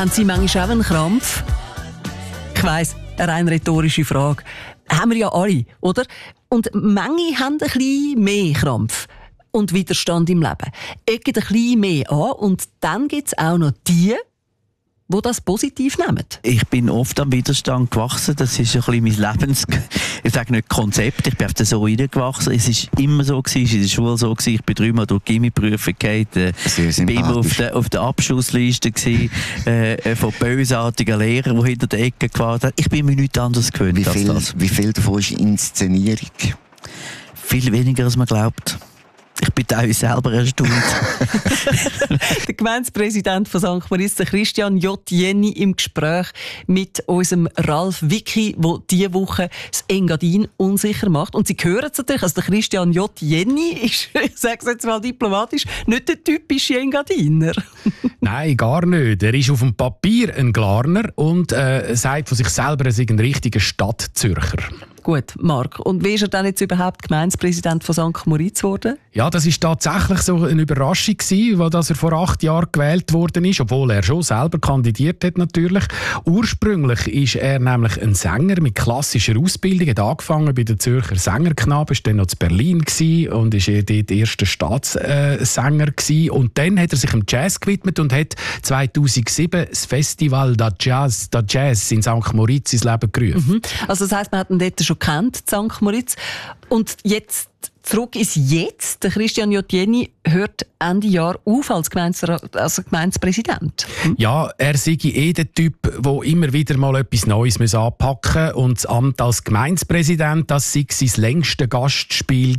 Haben Sie manchmal auch einen Krampf? Ich weiss, eine rein rhetorische Frage. Haben wir ja alle, oder? Und manche haben ein bisschen mehr Krampf und Widerstand im Leben. Ecken ein bisschen mehr an und dann gibt es auch noch die das positiv nehmen. Ich bin oft am Widerstand gewachsen. Das ist ein bisschen mein Lebens... Ich sage nicht Konzept, ich bin auf so reingewachsen. Es war immer so, es war in der Schule so, ich bin 3-mal durch die Gimmi-Prüfung gefallen. Ich war immer auf der Abschlussliste von bösartigen Lehrern, die hinter der Ecke gewartet haben. Ich bin mir nichts anderes gewöhnt als das. Wie viel davon ist Inszenierung? Viel weniger, als man glaubt. Ich bin teilweise selber erstaunt. Der Gemeindepräsident von St. Moritz, Christian J. Jenny, im Gespräch mit unserem Ralf Wicki, der diese Woche das Engadin unsicher macht. Und Sie hören es natürlich, also der Christian J. Jenny ist, ich sage es jetzt mal diplomatisch, nicht der typische Engadiner. Nein, gar nicht. Er ist auf dem Papier ein Glarner und sagt von sich selber, er sei ein richtiger Stadtzürcher. Gut, Marc. Und wie ist er dann jetzt überhaupt Gemeindepräsident von St. Moritz geworden? Ja, das ist tatsächlich so eine Überraschung gewesen, weil er vor 8 Jahren gewählt worden ist, obwohl er schon selber kandidiert hat natürlich. Ursprünglich ist er nämlich ein Sänger mit klassischer Ausbildung. Er hat angefangen bei den Zürcher Sängerknaben, ist dann noch in Berlin gewesen und ist dort erster Staatssänger gewesen. Und dann hat er sich dem Jazz gewidmet und hat 2007 das Festival da Jazz in St. Moritz ins Leben gerufen. Also das heisst, man hat ihn dort schon kennt, St. Moritz. Und jetzt zurück ins Jetzt. Der Christian J. Jenny hört Ende Jahr auf als Gemeindepräsident. Ja, er sei der Typ, der immer wieder mal etwas Neues anpacken muss. Und das Amt als Gemeindepräsident, das sei sein längstes Gastspiel